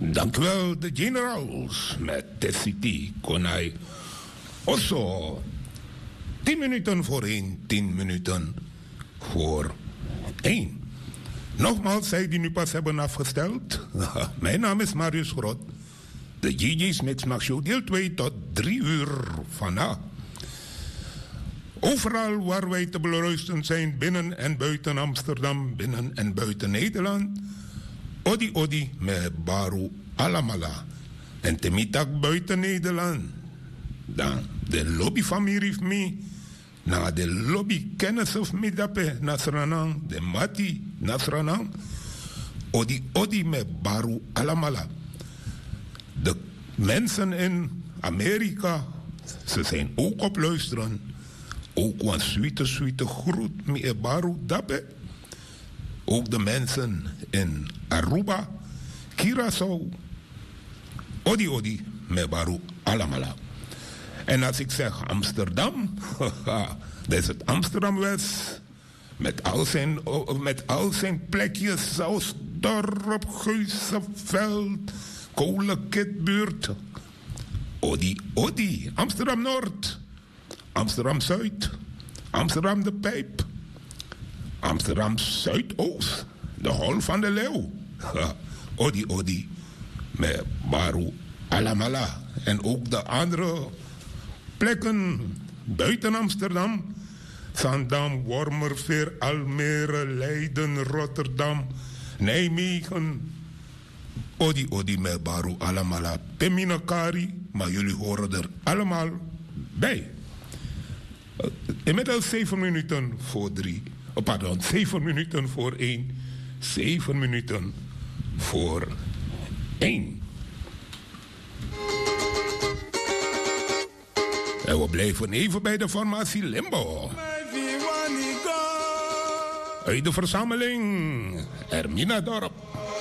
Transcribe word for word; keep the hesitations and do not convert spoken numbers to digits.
Dank u wel, de Generals met Tessiti Konai. Osso, tien minuten voor één, tien minuten voor één. Nogmaals, zij die nu pas hebben afgesteld. Mijn naam is Marius Grot. De G G's Mix Max Show deel twee tot drie uur vandaag. Overal waar wij te beluisteren zijn, binnen en buiten Amsterdam, binnen en buiten Nederland. Odi odi me baru alamala. En temitak buiten Nederland. Dan de lobbyfamilie me. Na de lobby kennis of me dape nasranang. De mati nasranang. Odi odi me baru alamala. De mensen in Amerika, ze zijn ook op luisteren. Ook een suite, suite groet me baru dape. Ook de mensen in Aruba, Curaçao, odi odi, me baru alamala. En als ik zeg Amsterdam, dat is het Amsterdam-West. Met al zijn, met al zijn plekjes zoals Dorp, Geuzenveld, Kolenkitbuurt. Odi odi, Amsterdam-Noord, Amsterdam-Zuid, Amsterdam de Pijp. Amsterdam Zuidoost, de Hol van de Leeuw. Odi odi, met baru alamala. En ook de andere plekken buiten Amsterdam. Zandam, Wormerveer, Almere, Leiden, Rotterdam, Nijmegen. Odi odi, met baru alamala. Peminakari, maar jullie horen er allemaal bij. Inmiddels zeven minuten voor drie. Oh, pardon, zeven minuten voor één. Zeven minuten voor één. En we blijven even bij de formatie Limbo. Uit de verzameling Ermina Dorp.